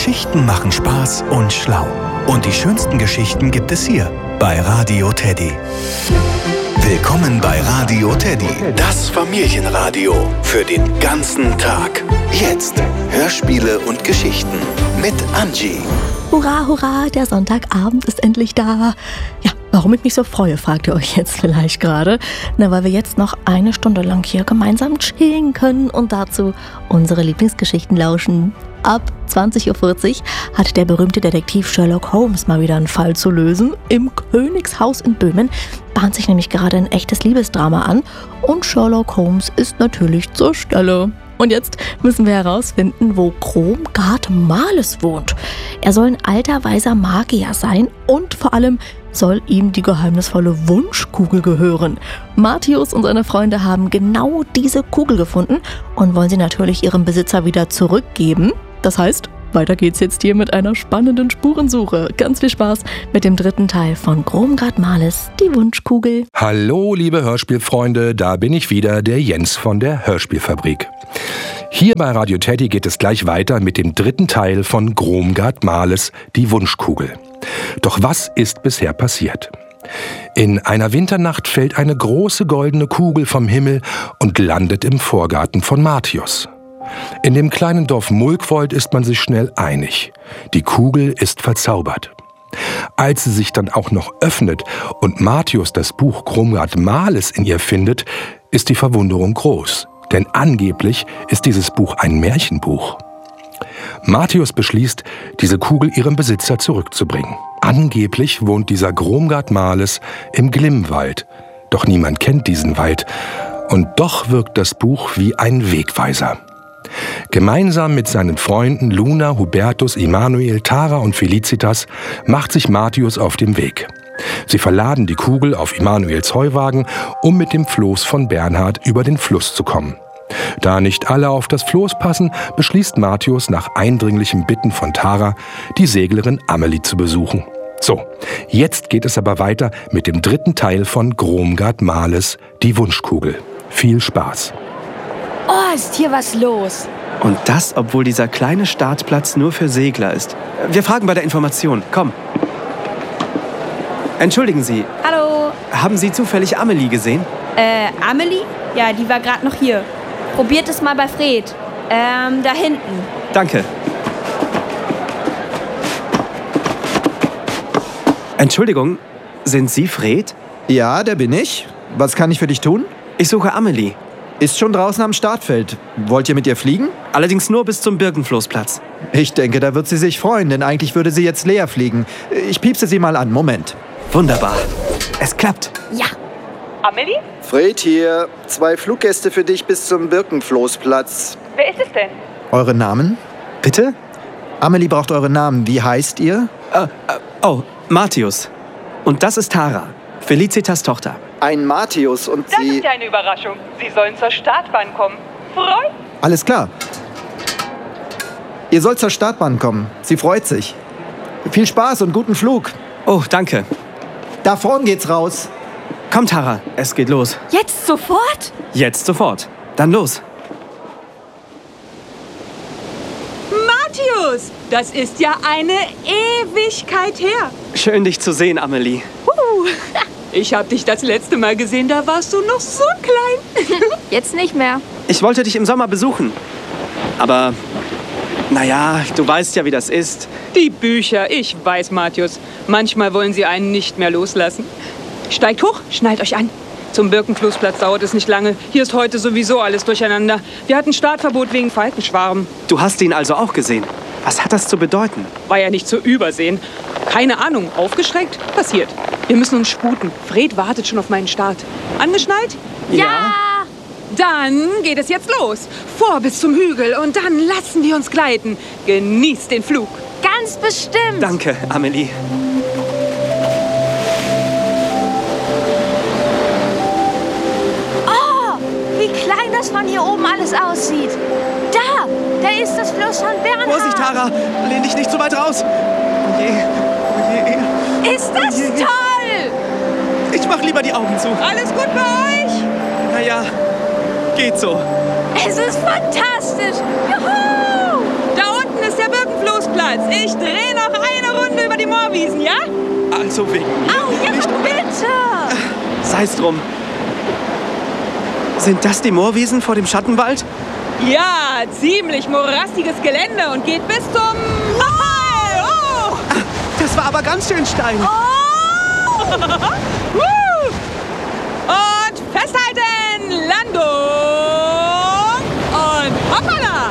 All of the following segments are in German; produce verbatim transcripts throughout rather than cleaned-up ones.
Geschichten machen Spaß und schlau. Und die schönsten Geschichten gibt es hier bei Radio Teddy. Willkommen bei Radio Teddy, das Familienradio für den ganzen Tag. Jetzt Hörspiele und Geschichten mit Angie. Hurra, hurra, der Sonntagabend ist endlich da. Ja, warum ich mich so freue, fragt ihr euch jetzt vielleicht gerade. Na, weil wir jetzt noch eine Stunde lang hier gemeinsam chillen können und dazu unsere Lieblingsgeschichten lauschen. Ab zwanzig Uhr vierzig hat der berühmte Detektiv Sherlock Holmes mal wieder einen Fall zu lösen. Im Königshaus in Böhmen bahnt sich nämlich gerade ein echtes Liebesdrama an und Sherlock Holmes ist natürlich zur Stelle. Und jetzt müssen wir herausfinden, wo Kromgard Marles wohnt. Er soll ein alter, weiser Magier sein und vor allem soll ihm die geheimnisvolle Wunschkugel gehören. Martius und seine Freunde haben genau diese Kugel gefunden und wollen sie natürlich ihrem Besitzer wieder zurückgeben. Das heißt, weiter geht's jetzt hier mit einer spannenden Spurensuche. Ganz viel Spaß mit dem dritten Teil von Kromgard Marles, die Wunschkugel. Hallo, liebe Hörspielfreunde, da bin ich wieder, der Jens von der Hörspielfabrik. Hier bei Radio Teddy geht es gleich weiter mit dem dritten Teil von Kromgard Marles, die Wunschkugel. Doch was ist bisher passiert? In einer Winternacht fällt eine große goldene Kugel vom Himmel und landet im Vorgarten von Martius. In dem kleinen Dorf Mulkwold ist man sich schnell einig. Die Kugel ist verzaubert. Als sie sich dann auch noch öffnet und Martius das Buch Kromgard Marles in ihr findet, ist die Verwunderung groß. Denn angeblich ist dieses Buch ein Märchenbuch. Martius beschließt, diese Kugel ihrem Besitzer zurückzubringen. Angeblich wohnt dieser Kromgard Marles im Glimmwald. Doch niemand kennt diesen Wald. Und doch wirkt das Buch wie ein Wegweiser. Gemeinsam mit seinen Freunden Luna, Hubertus, Immanuel, Tara und Felicitas macht sich Martius auf den Weg. Sie verladen die Kugel auf Immanuels Heuwagen, um mit dem Floß von Bernhard über den Fluss zu kommen. Da nicht alle auf das Floß passen, beschließt Martius nach eindringlichem Bitten von Tara, die Seglerin Amelie zu besuchen. So, jetzt geht es aber weiter mit dem dritten Teil von Kromgard Marles, die Wunschkugel. Viel Spaß! Oh, ist hier was los? Und das, obwohl dieser kleine Startplatz nur für Segler ist. Wir fragen bei der Information. Komm. Entschuldigen Sie. Hallo. Haben Sie zufällig Amelie gesehen? Äh, Amelie? Ja, die war gerade noch hier. Probiert es mal bei Fred. Ähm, da hinten. Danke. Entschuldigung, sind Sie Fred? Ja, der bin ich. Was kann ich für dich tun? Ich suche Amelie. Ist schon draußen am Startfeld. Wollt ihr mit ihr fliegen? Allerdings nur bis zum Birkenfloßplatz. Ich denke, da wird sie sich freuen, denn eigentlich würde sie jetzt leer fliegen. Ich piepse sie mal an. Moment. Wunderbar. Es klappt. Ja. Amelie? Fred hier. Zwei Fluggäste für dich bis zum Birkenfloßplatz. Wer ist es denn? Eure Namen? Bitte? Amelie braucht eure Namen. Wie heißt ihr? Äh, äh, oh, Martius. Und das ist Tara, Felicitas Tochter. Ein Martius und Das sie... ist ja eine Überraschung. Sie sollen zur Startbahn kommen. Freut? Alles klar. Ihr sollt zur Startbahn kommen. Sie freut sich. Viel Spaß und guten Flug. Oh, danke. Da vorn geht's raus. Komm, Tara, es geht los. Jetzt sofort? Jetzt sofort. Dann los. Martius, das ist ja eine Ewigkeit her. Schön, dich zu sehen, Amelie. Uh, ich habe dich das letzte Mal gesehen, da warst du noch so klein. Jetzt nicht mehr. Ich wollte dich im Sommer besuchen. Aber, naja, du weißt ja, wie das ist. Die Bücher, ich weiß, Martius. Manchmal wollen sie einen nicht mehr loslassen. Steigt hoch, schnallt euch an. Zum Birkenfloßplatz dauert es nicht lange. Hier ist heute sowieso alles durcheinander. Wir hatten Startverbot wegen Falkenschwarm. Du hast ihn also auch gesehen. Was hat das zu bedeuten? War ja nicht zu übersehen. Keine Ahnung, aufgeschreckt? Passiert. Wir müssen uns sputen. Fred wartet schon auf meinen Start. Angeschnallt? Ja! Dann geht es jetzt los. Vor bis zum Hügel und dann lassen wir uns gleiten. Genießt den Flug. Ganz bestimmt. Danke, Amelie. Oh, wie klein das von hier oben alles aussieht. Da, da ist das Fluss von Bernhard. Vorsicht, Tara! Lehn dich nicht so weit raus! Oh je, oh je. Ist das Oh je. toll! Ich mach lieber die Augen zu. Alles gut bei euch? Naja, geht so. Es ist fantastisch. Juhu! Da unten ist der Birkenfloßplatz. Schatz, ich drehe noch eine Runde über die Moorwiesen, ja? Also wegen mir. Au, ja, bitte! Sei's drum. Sind das die Moorwiesen vor dem Schattenwald? Ja, ziemlich morastiges Gelände und geht bis zum... Oh! Das war aber ganz schön steil. Oh! Und festhalten! Landung! Und hoppala!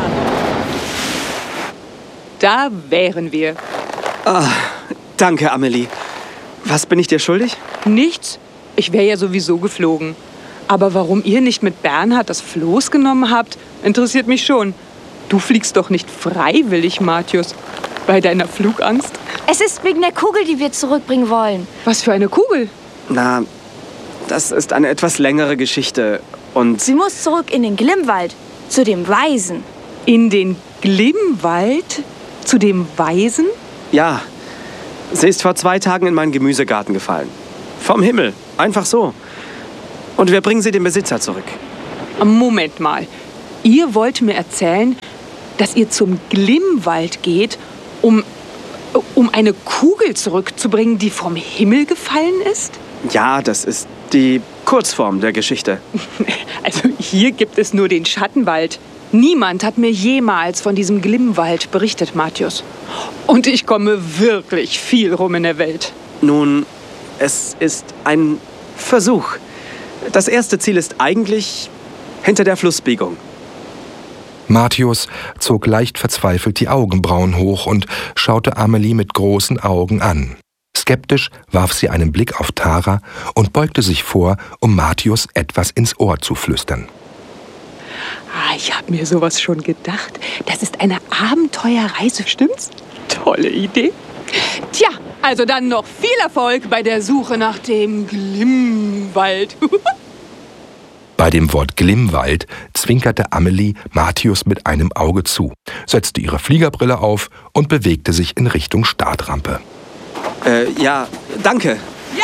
Da wären wir. Ah, danke, Amelie. Was bin ich dir schuldig? Nichts. Ich wäre ja sowieso geflogen. Aber warum ihr nicht mit Bernhard das Floß genommen habt, interessiert mich schon. Du fliegst doch nicht freiwillig, Mathius. Bei deiner Flugangst? Es ist wegen der Kugel, die wir zurückbringen wollen. Was für eine Kugel? Na, das ist eine etwas längere Geschichte. Und Sie muss zurück in den Glimmwald, zu dem Weisen. In den Glimmwald? Zu dem Weisen? ja, sie ist vor zwei Tagen in meinen Gemüsegarten gefallen. Vom Himmel, einfach so. Und wir bringen sie dem Besitzer zurück. Moment mal. Ihr wollt mir erzählen, dass ihr zum Glimmwald geht, um, um eine Kugel zurückzubringen, die vom Himmel gefallen ist? Ja, das ist die Kurzform der Geschichte. Also hier gibt es nur den Schattenwald. Niemand hat mir jemals von diesem Glimmwald berichtet, Mathius. Und ich komme wirklich viel rum in der Welt. Nun, es ist ein Versuch. Das erste Ziel ist eigentlich hinter der Flussbiegung. Mathius zog leicht verzweifelt die Augenbrauen hoch und schaute Amelie mit großen Augen an. Skeptisch warf sie einen Blick auf Tara und beugte sich vor, um Mathius etwas ins Ohr zu flüstern. Ah, ich habe mir sowas schon gedacht. Das ist eine Abenteuerreise, stimmt's? Tolle Idee. Tja, also dann noch viel Erfolg bei der Suche nach dem Glimmwald. Bei dem Wort Glimmwald zwinkerte Amelie Mathius mit einem Auge zu, setzte ihre Fliegerbrille auf und bewegte sich in Richtung Startrampe. Äh, ja, danke. Ja!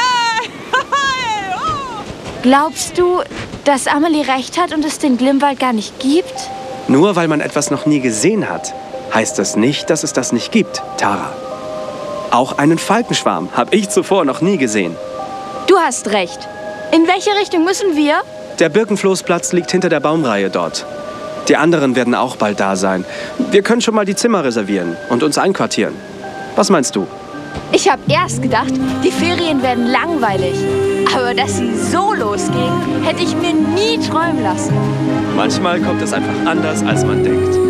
Glaubst du, dass Amelie recht hat und es den Glimmwald gar nicht gibt? Nur weil man etwas noch nie gesehen hat, heißt das nicht, dass es das nicht gibt, Tara. Auch einen Falkenschwarm habe ich zuvor noch nie gesehen. Du hast recht. In welche Richtung müssen wir? Der Birkenfloßplatz liegt hinter der Baumreihe dort. Die anderen werden auch bald da sein. Wir können schon mal die Zimmer reservieren und uns einquartieren. Was meinst du? Ich habe erst gedacht, die Ferien werden langweilig. Aber dass sie so losgehen, hätte ich mir nie träumen lassen. Manchmal kommt es einfach anders, als man denkt.